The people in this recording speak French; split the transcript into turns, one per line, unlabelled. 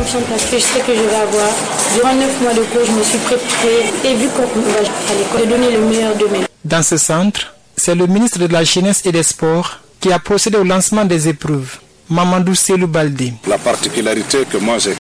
confiante parce que je sais que je vais avoir. Durant 9 mois de cours, je me suis préparée et vu qu'on va à l'école, de donner le meilleur de moi.
Dans ce centre, c'est le ministre de la Jeunesse et des Sports qui a procédé au lancement des épreuves. Mamadou Selou Baldi.
La particularité que moi j'ai